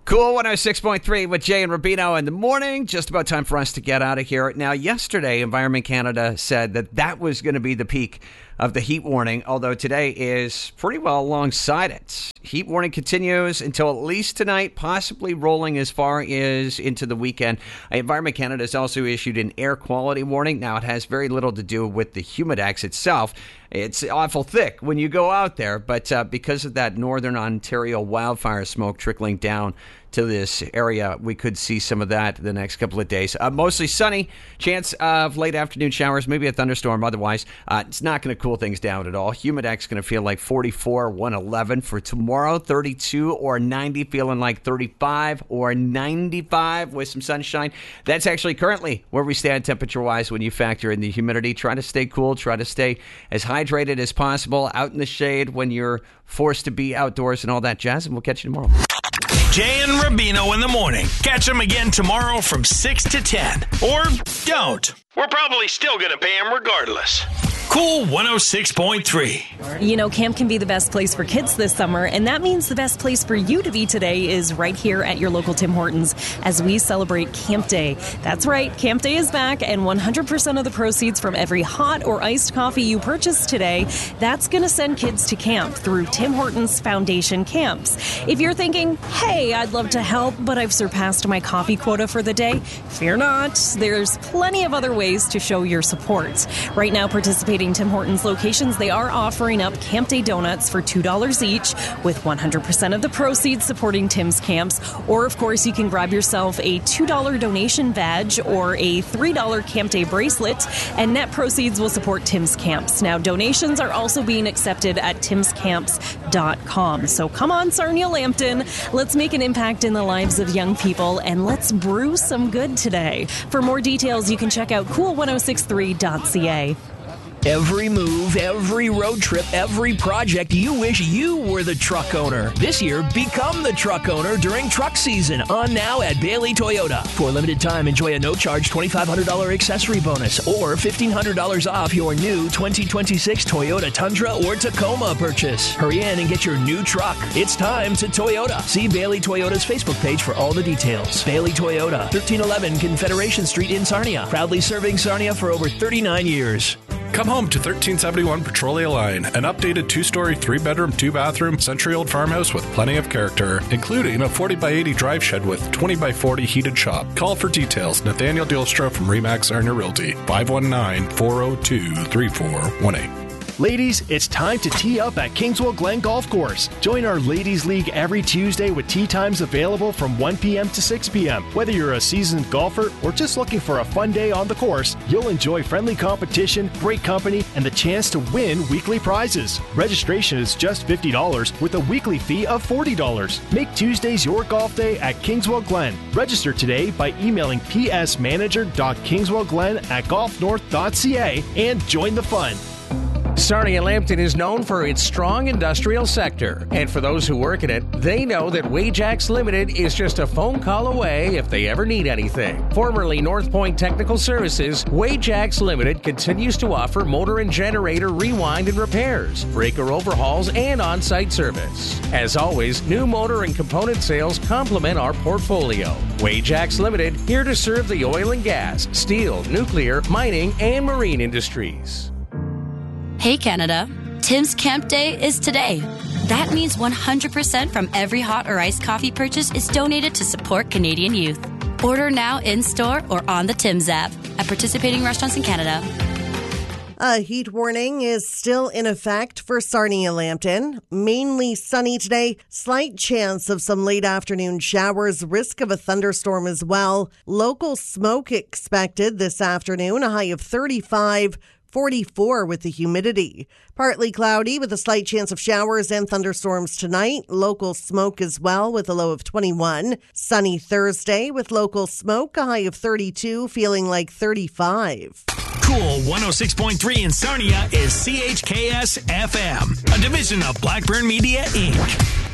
Cool 106.3 with Jay and Rubino in the morning. Just about time for us to get out of here. Now, yesterday, Environment Canada said that was going to be the peak of the heat warning, although today is pretty well alongside it. Heat warning continues until at least tonight, possibly rolling as far as into the weekend. Environment Canada has also issued an air quality warning. Now, it has very little to do with the Humidex itself. It's awful thick when you go out there, but because of that Northern Ontario wildfire smoke trickling down to this area, we could see some of that the next couple of days. Mostly sunny, chance of late afternoon showers, maybe a thunderstorm. Otherwise, it's not going to cool things down at all. Humidex going to feel like 44, 111 for tomorrow, 32 or 90, feeling like 35 or 95 with some sunshine. That's actually currently where we stand temperature-wise when you factor in the humidity. Try to stay cool, try to stay as hydrated as possible, out in the shade when you're forced to be outdoors and all that jazz, and we'll catch you tomorrow. Jay and Rubino in the morning. Catch them again tomorrow from 6 to 10. Or don't. We're probably still going to pay them regardless. Cool 106.3. You know, camp can be the best place for kids this summer, and that means the best place for you to be today is right here at your local Tim Hortons as we celebrate Camp Day. That's right, Camp Day is back, and 100% of the proceeds from every hot or iced coffee you purchase today, that's going to send kids to camp through Tim Hortons Foundation Camps. If you're thinking, hey, I'd love to help, but I've surpassed my coffee quota for the day, fear not. There's plenty of other ways to show your support. Right now, participating Tim Hortons locations, they are offering up Camp Day donuts for $2 each, with 100% of the proceeds supporting Tim's camps. Or, of course, you can grab yourself a $2 donation badge or a $3 Camp Day bracelet, and net proceeds will support Tim's camps. Now, donations are also being accepted at timscamps.com. So come on, Sarnia Lambton, let's make an impact in the lives of young people, and let's brew some good today. For more details, you can check out cool1063.ca. Every move, every road trip, every project, you wish you were the truck owner. This year, become the truck owner during truck season. On now at Bailey Toyota. For a limited time, enjoy a no-charge $2,500 accessory bonus or $1,500 off your new 2026 Toyota Tundra or Tacoma purchase. Hurry in and get your new truck. It's time to Toyota. See Bailey Toyota's Facebook page for all the details. Bailey Toyota, 1311 Confederation Street in Sarnia. Proudly serving Sarnia for over 39 years. Come home to 1371 Petrolia Line, an updated 2-story, 3-bedroom, 2-bathroom, century-old farmhouse with plenty of character, including a 40x80 drive shed with 20x40 heated shop. Call for details. Nathaniel Dilstra from Remax Sarnia Realty, 519-402-3418. Ladies, it's time to tee up at Kingswell Glen Golf Course. Join our Ladies League every Tuesday with tee times available from 1 p.m. to 6 p.m. Whether you're a seasoned golfer or just looking for a fun day on the course, you'll enjoy friendly competition, great company, and the chance to win weekly prizes. Registration is just $50 with a weekly fee of $40. Make Tuesdays your golf day at Kingswell Glen. Register today by emailing psmanager.kingswellglen@golfnorth.ca and join the fun. Sarnia Lambton is known for its strong industrial sector, and for those who work in it, they know that Wajax Limited is just a phone call away if they ever need anything. Formerly North Point Technical Services, Wajax Limited continues to offer motor and generator rewind and repairs, breaker overhauls, and on-site service. As always, new motor and component sales complement our portfolio. Wajax Limited, here to serve the oil and gas, steel, nuclear, mining, and marine industries. Hey Canada, Tim's Camp Day is today. That means 100% from every hot or iced coffee purchase is donated to support Canadian youth. Order now in-store or on the Tim's app at participating restaurants in Canada. A heat warning is still in effect for Sarnia Lambton. Mainly sunny today. Slight chance of some late afternoon showers. Risk of a thunderstorm as well. Local smoke expected this afternoon. A high of 35. 44 with the humidity. Partly cloudy with a slight chance of showers and thunderstorms tonight. Local smoke as well with a low of 21. Sunny Thursday with local smoke, a high of 32, feeling like 35. Cool 106.3 in Sarnia is CHKS FM, a division of Blackburn Media, Inc.